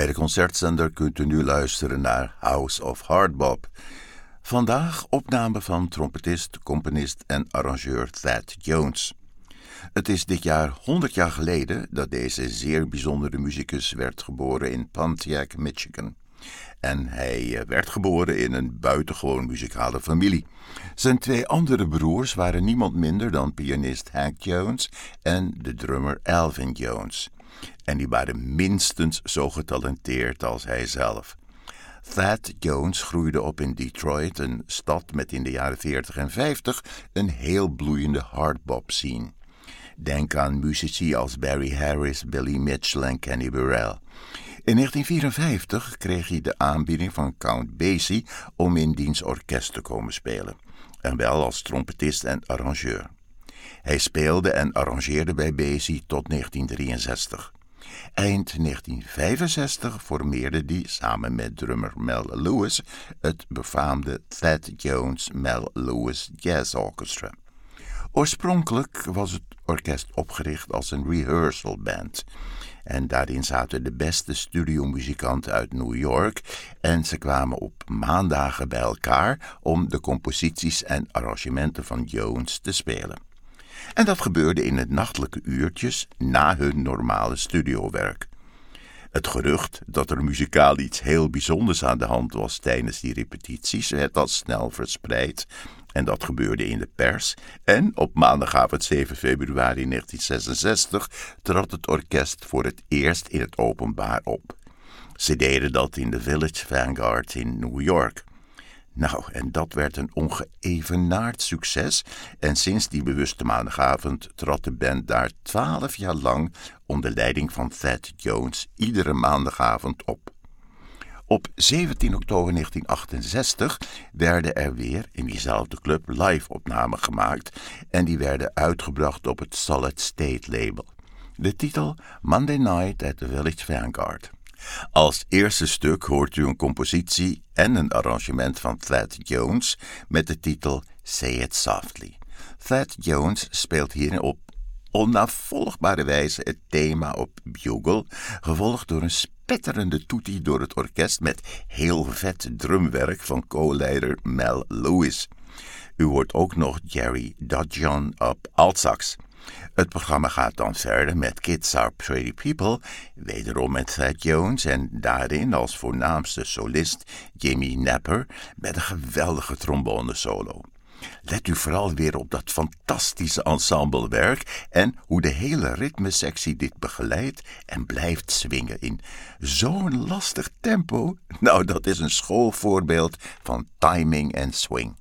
de Concertzender kunt u nu luisteren naar House of Hardbop. Vandaag opname van trompetist, componist en arrangeur Thad Jones. Het is dit jaar 100 jaar geleden dat deze zeer bijzondere muzikus werd geboren in Pontiac, Michigan. En hij werd geboren in een buitengewoon muzikale familie. Zijn twee andere broers waren niemand minder dan pianist Hank Jones en de drummer Alvin Jones. En die waren minstens zo getalenteerd als hij zelf. Thad Jones groeide op in Detroit, een stad met in de jaren 40 en 50 een heel bloeiende hardbop scene. Denk aan muzici als Barry Harris, Billy Mitchell en Kenny Burrell. In 1954 kreeg hij de aanbieding van Count Basie om in diens orkest te komen spelen. En wel als trompetist en arrangeur. Hij speelde en arrangeerde bij Basie tot 1963. Eind 1965 formeerde hij samen met drummer Mel Lewis het befaamde Thad Jones Mel Lewis Jazz Orchestra. Oorspronkelijk was het orkest opgericht als een rehearsal band. En daarin zaten de beste studiomuzikanten uit New York en ze kwamen op maandagen bij elkaar om de composities en arrangementen van Jones te spelen. En dat gebeurde in het nachtelijke uurtjes na hun normale studiowerk. Het gerucht dat er muzikaal iets heel bijzonders aan de hand was tijdens die repetities werd al snel verspreid. En dat gebeurde in de pers. En op maandagavond 7 februari 1966 trad het orkest voor het eerst in het openbaar op. Ze deden dat in de Village Vanguard in New York. Nou, en dat werd een ongeëvenaard succes en sinds die bewuste maandagavond trad de band daar 12 jaar lang onder leiding van Thad Jones iedere maandagavond op. Op 17 oktober 1968 werden er weer in diezelfde club live-opnamen gemaakt en die werden uitgebracht op het Solid State label. De titel Monday Night at the Village Vanguard. Als eerste stuk hoort u een compositie en een arrangement van Thad Jones met de titel Say It Softly. Thad Jones speelt hierin op onnavolgbare wijze het thema op bugle, gevolgd door een spetterende toetie door het orkest met heel vet drumwerk van co-leider Mel Lewis. U hoort ook nog Jerry Dudgeon op altsax. Het programma gaat dan verder met Kids Are Pretty People, wederom met Thad Jones en daarin als voornaamste solist Jimmy Napper met een geweldige trombone solo. Let u vooral weer op dat fantastische ensemblewerk en hoe de hele ritmesectie dit begeleidt en blijft swingen in zo'n lastig tempo. Nou, dat is een schoolvoorbeeld van timing en swing.